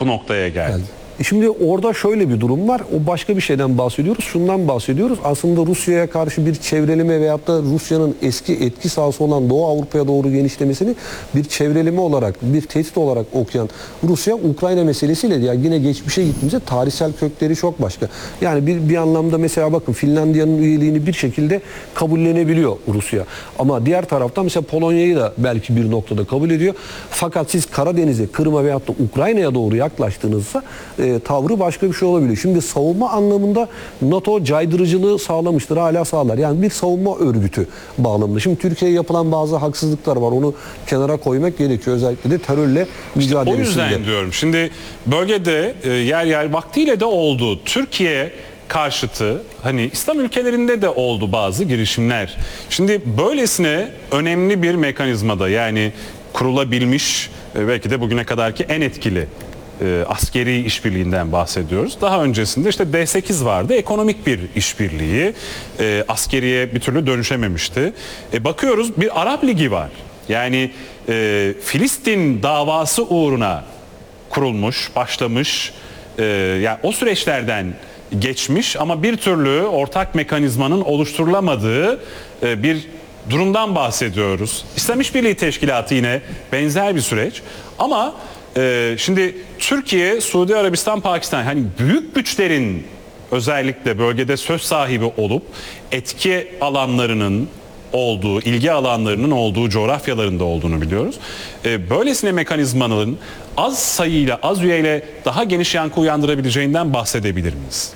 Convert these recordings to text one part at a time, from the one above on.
noktaya geldi. Şimdi orada şöyle bir durum var. O başka bir şeyden bahsediyoruz. Şundan bahsediyoruz. Aslında Rusya'ya karşı bir çevreleme veyahut da Rusya'nın eski etki sahası olan Doğu Avrupa'ya doğru genişlemesini bir çevreleme olarak, bir tehdit olarak okuyan Rusya, Ukrayna meselesiyle ya yine geçmişe gittiğimizde tarihsel kökleri çok başka. Yani bir anlamda mesela bakın Finlandiya'nın üyeliğini bir şekilde kabullenebiliyor Rusya. Ama diğer taraftan mesela Polonya'yı da belki bir noktada kabul ediyor. Fakat siz Karadeniz'e, Kırım'a veyahut da Ukrayna'ya doğru yaklaştığınızda tavrı başka bir şey olabiliyor. Şimdi savunma anlamında NATO caydırıcılığı sağlamıştır, hala sağlar. Yani bir savunma örgütü bağlamında. Şimdi Türkiye'ye yapılan bazı haksızlıklar var. Onu kenara koymak gerekiyor. Özellikle de terörle mücadelesinde. O yüzden diyorum. Şimdi bölgede yer yer vaktiyle de oldu. Türkiye karşıtı hani İslam ülkelerinde de oldu bazı girişimler. Şimdi böylesine önemli bir mekanizmada yani kurulabilmiş belki de bugüne kadarki en etkili askeri işbirliğinden bahsediyoruz. Daha öncesinde işte D8 vardı. Ekonomik bir işbirliği. Askeriye bir türlü dönüşememişti. Bakıyoruz bir Arap Ligi var. Yani Filistin davası uğruna kurulmuş, başlamış. Yani o süreçlerden geçmiş ama bir türlü ortak mekanizmanın oluşturulamadığı bir durumdan bahsediyoruz. İslam İşbirliği Teşkilatı yine benzer bir süreç. Ama şimdi Türkiye, Suudi Arabistan, Pakistan hani büyük güçlerin özellikle bölgede söz sahibi olup etki alanlarının olduğu, ilgi alanlarının olduğu coğrafyalarında olduğunu biliyoruz. Böylesine mekanizmanın az sayıyla, az üyeyle daha geniş yankı uyandırabileceğinden bahsedebilir miyiz?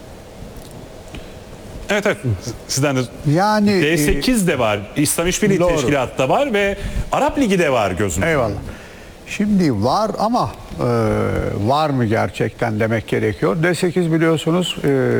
Evet, evet. Sizden de yani D8 de var, İslam İşbirliği Teşkilatı da var ve Arap Ligi de var gözümüzde. Eyvallah. Şimdi var ama var mı gerçekten demek gerekiyor. D8 biliyorsunuz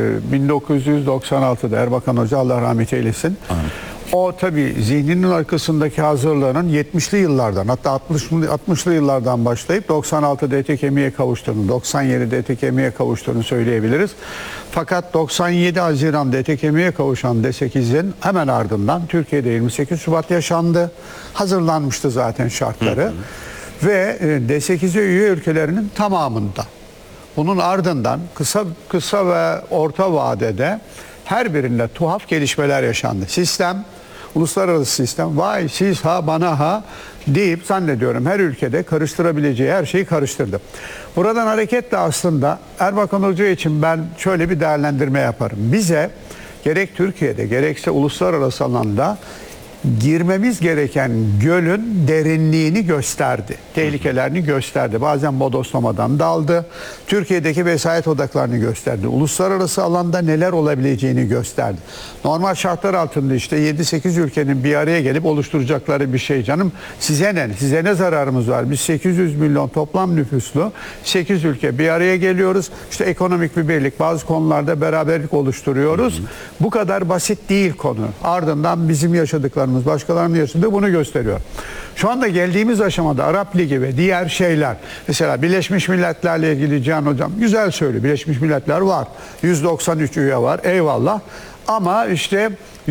1996'da Erbakan Hoca Allah rahmet eylesin. Aynen. O tabii zihninin arkasındaki hazırlığının 70'li yıllardan hatta 60'lı yıllardan başlayıp 96'da ete kemiğe kavuştuğunu, 97'de ete kemiğe kavuştuğunu söyleyebiliriz. Fakat 97 Haziran'da ete kemiğe kavuşan D8'in hemen ardından Türkiye'de 28 Şubat yaşandı. Hazırlanmıştı zaten şartları. Hı hı. Ve D8'e üye ülkelerinin tamamında. Bunun ardından kısa ve orta vadede her birinde tuhaf gelişmeler yaşandı. Sistem, uluslararası sistem, vay siz ha bana ha deyip zannediyorum her ülkede karıştırabileceği her şeyi karıştırdı. Buradan hareketle aslında Erbakan Hoca için ben şöyle bir değerlendirme yaparım. Bize gerek Türkiye'de gerekse uluslararası alanda girmemiz gereken gölün derinliğini gösterdi. Tehlikelerini gösterdi. Bazen bodoslamadan daldı. Türkiye'deki vesayet odaklarını gösterdi. Uluslararası alanda neler olabileceğini gösterdi. Normal şartlar altında işte 7-8 ülkenin bir araya gelip oluşturacakları bir şey canım. Size ne? Size ne zararımız var? Biz 800 milyon toplam nüfuslu 8 ülke bir araya geliyoruz. İşte ekonomik bir birlik, bazı konularda beraberlik oluşturuyoruz. Bu kadar basit değil konu. Ardından bizim yaşadıklarımız, başkalarının yaşadığı bunu gösteriyor. Şu anda geldiğimiz aşamada Arap Ligi ve diğer şeyler, mesela Birleşmiş Milletler'le ilgili Cihan Hocam güzel söylüyor. Birleşmiş Milletler var. 193 üye var. Eyvallah. Ama işte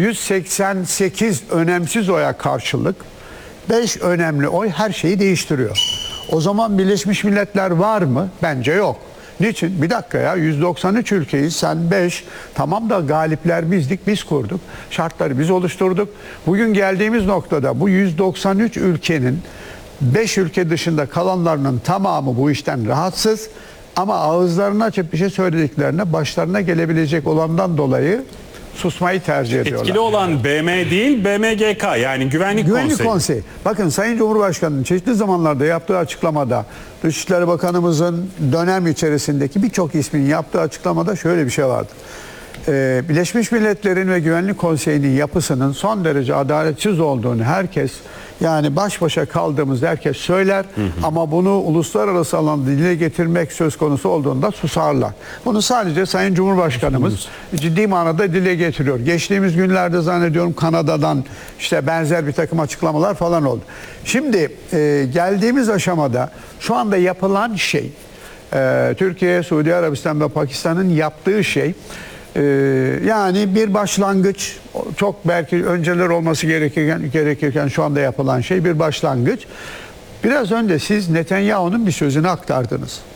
188 önemsiz oya karşılık 5 önemli oy her şeyi değiştiriyor. O zaman Birleşmiş Milletler var mı? Bence yok. Niçin? Bir dakika ya 193 ülkeyi sen 5 tamam da galipler bizdik, biz kurduk. Şartları biz oluşturduk. Bugün geldiğimiz noktada bu 193 ülkenin 5 ülke dışında kalanlarının tamamı bu işten rahatsız. Ama ağızlarını açıp bir şey söylediklerine başlarına gelebilecek olandan dolayı susmayı tercih ediyorlar. Etkili olan BM değil BMGK yani Güvenlik Konseyi. Bakın Sayın Cumhurbaşkanı'nın çeşitli zamanlarda yaptığı açıklamada Dışişleri Bakanımızın dönem içerisindeki birçok ismin yaptığı açıklamada şöyle bir şey vardı. Birleşmiş Milletler'in ve Güvenlik Konseyi'nin yapısının son derece adaletsiz olduğunu herkes yani baş başa kaldığımızda herkes söyler ama bunu uluslararası alanda dile getirmek söz konusu olduğunda susarlar. Bunu sadece Sayın Cumhurbaşkanımız ciddi manada dile getiriyor. Geçtiğimiz günlerde zannediyorum Kanada'dan işte benzer bir takım açıklamalar falan oldu. Şimdi geldiğimiz aşamada şu anda yapılan şey Türkiye, Suudi Arabistan ve Pakistan'ın yaptığı şey yani bir başlangıç, çok belki önceler olması gerekirken şu anda yapılan şey bir başlangıç. Biraz önce siz Netanyahu'nun bir sözünü aktardınız.